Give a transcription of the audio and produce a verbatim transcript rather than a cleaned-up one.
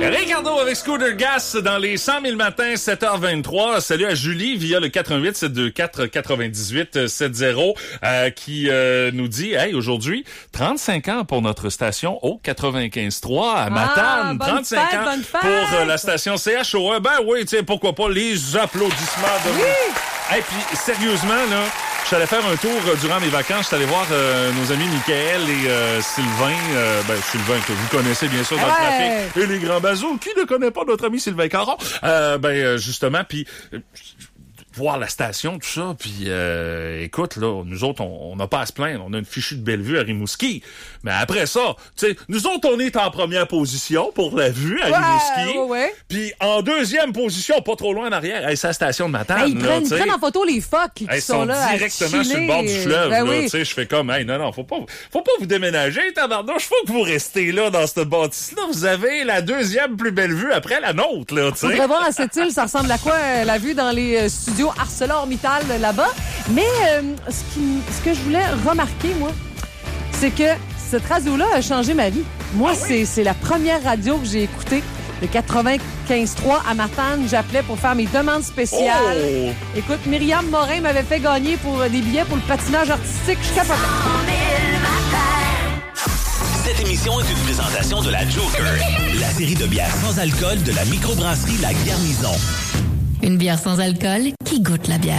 Ricardo avec Scooter Gas dans les cent mille matins, sept heures vingt-trois. Salut à Julie via le quatre un huit sept deux quatre quatre-vingt-dix-huit soixante euh, qui euh, nous dit, hey, aujourd'hui, trente-cinq ans pour notre station au quatre-vingt-quinze trois à Matane. Ah, trente-cinq fête, ans pour euh, la station C H O un. Ben oui, tu sais, pourquoi pas les applaudissements de oui. Hey, puis sérieusement, là, je suis allé faire un tour euh, durant mes vacances. Je suis allé voir euh, nos amis Michael et euh, Sylvain. Euh, ben, Sylvain, que vous connaissez bien sûr dans ouais. le trafic. Et les grands bazos. Qui ne connaît pas notre ami Sylvain Caron? Euh, ben, justement, puis... Euh, voir la station, tout ça, puis euh, écoute, là, nous autres, on n'a pas à se plaindre. On a une fichue de belle vue à Rimouski. Mais après ça, tu sais, nous autres, on est en première position pour la vue à ouais, Rimouski. Ouais, ouais. Puis en deuxième position, pas trop loin en arrière, hey, c'est la station de Matane. Hey, ils là, prennent, t'sais. prennent en photo les phoques qui Hey, sont, sont là directement à sur le bord du fleuve. ben là, oui. tu sais, je fais comme, hey, non, non, faut pas, faut pas vous déménager, tabarnouche, faut que vous restez là dans cette bâtisse-là. Vous avez la deuxième plus belle vue après la nôtre, là, tu sais. Faudrait voir à cette île, ça ressemble à quoi, euh, la vue dans les euh, studios ArcelorMittal euh, là-bas. Mais euh, ce, qui, ce que je voulais remarquer, moi, c'est que cette radio-là a changé ma vie. Moi, ah oui? c'est, c'est la première radio que j'ai écoutée. Le quatre-vingt-quinze trois à Matane, j'appelais pour faire mes demandes spéciales. Oh! Écoute, Myriam Morin m'avait fait gagner pour des billets pour le patinage artistique. Je capotais. Cette émission est une présentation de la Joker, la série de bières sans alcool de la microbrasserie La Garnison. Une bière sans alcool qui goûte la bière.